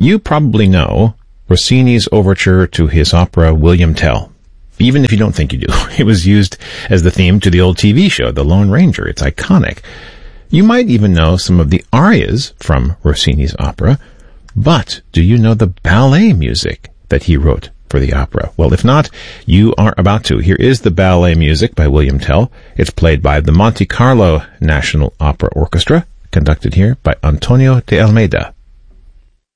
You probably know Rossini's overture to his opera William Tell. Even if you don't think you do, it was used as the theme to the old TV show, The Lone Ranger. It's iconic. You might even know some of the arias from Rossini's opera, but do you know the ballet music that he wrote for the opera? Well, if not, you are about to. Here is the ballet music by William Tell. It's played by the Monte Carlo National Opera Orchestra, conducted here by Antonio de Almeida.